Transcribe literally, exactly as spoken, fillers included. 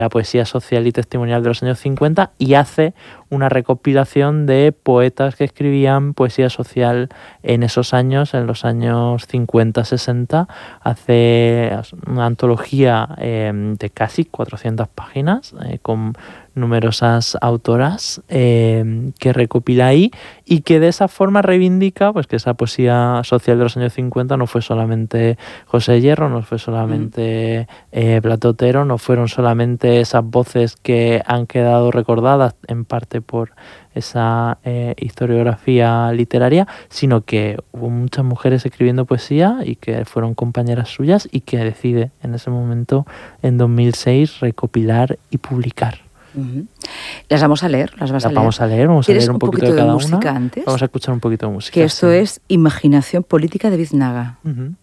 la poesía social y testimonial de los años cincuenta y hace una recopilación de poetas que escribían poesía social en esos años, en los años cincuenta sesenta. Hace una antología eh, de casi cuatrocientas páginas eh, con numerosas autoras eh, que recopila ahí y que de esa forma reivindica pues que esa poesía social de los años cincuenta no fue solamente José Hierro, no fue solamente eh, Platotero, no fueron solamente esas voces que han quedado recordadas en parte por esa eh, historiografía literaria, sino que hubo muchas mujeres escribiendo poesía y que fueron compañeras suyas y que decide en ese momento, en dos mil seis, recopilar y publicar. Uh-huh. ¿Las vamos a leer? ¿Las vas Las a leer? vamos a leer, vamos a leer un, un poquito, poquito de cada de música una. Antes? Vamos a escuchar un poquito de música. Que esto sí. es Imaginación Política de Biznaga. Uh-huh.